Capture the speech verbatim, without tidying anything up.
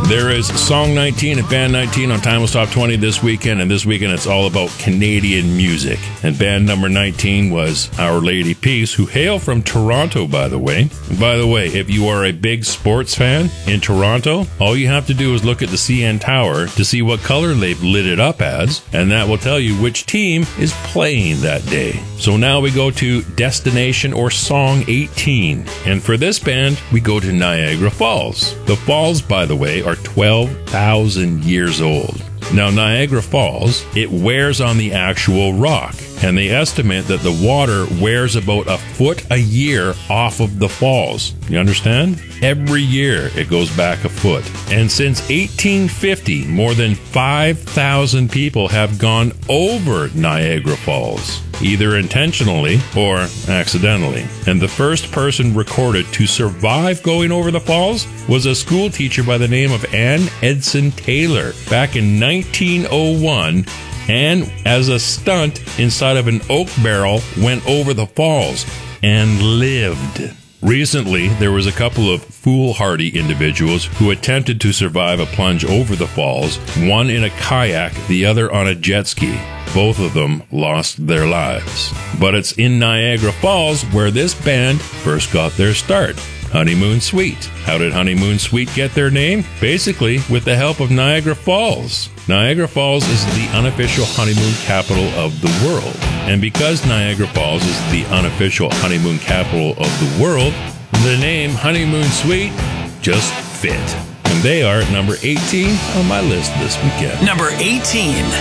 There is Song nineteen and Band nineteen on Timeless Top twenty this weekend, and this weekend it's all about Canadian music. And band number nineteen was Our Lady Peace, who hail from Toronto, by the way. And by the way, if you are a big sports fan in Toronto, all you have to do is look at the C N Tower to see what color they've lit it up as, and that will tell you which team is playing that day. So now we go to Destination or Song eighteen, and for this band, we go to Niagara Falls. The falls, by the way, are twelve thousand years old. Now, Niagara Falls, it wears on the actual rock, and they estimate that the water wears about a foot a year off of the falls. You understand? Every year it goes back a foot. And since eighteen fifty, more than five thousand people have gone over Niagara Falls, either intentionally or accidentally. And the first person recorded to survive going over the falls was a school teacher by the name of Ann Edson Taylor back in nineteen oh one. And as a stunt inside of an oak barrel went over the falls and lived. Recently, there was a couple of foolhardy individuals who attempted to survive a plunge over the falls, one in a kayak, the other on a jet ski. Both of them lost their lives. But it's in Niagara Falls where this band first got their start. Honeymoon Suite. How did Honeymoon Suite get their name? Basically, with the help of Niagara Falls. Niagara Falls is the unofficial honeymoon capital of the world. And because Niagara Falls is the unofficial honeymoon capital of the world, the name Honeymoon Suite just fit. And they are at number eighteen on my list this weekend. Number eighteen.